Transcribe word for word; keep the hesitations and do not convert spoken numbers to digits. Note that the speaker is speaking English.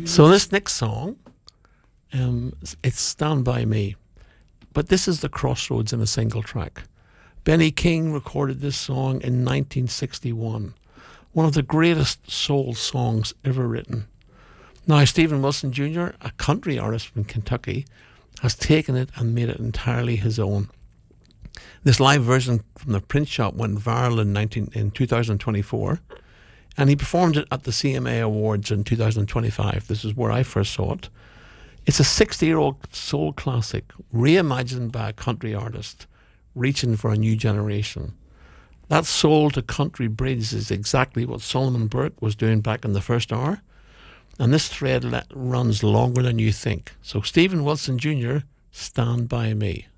So this next song, um, it's Stand By Me. But this is the Crossroads in a single track. Benny King recorded this song in nineteen sixty-one. One of the greatest soul songs ever written. Now, Steven Wilson Junior, a country artist from Kentucky, has taken it and made it entirely his own. This live version from the print shop went viral in, nineteen, in two thousand twenty-four, and he performed it at the C M A Awards in two thousand twenty-five. This is where I first saw it. It's a sixty-year-old soul classic, reimagined by a country artist, reaching for a new generation. That soul to country bridge is exactly what Solomon Burke was doing back in the first hour, and this thread le- runs longer than you think. So Steven Wilson Junior, Stand By Me.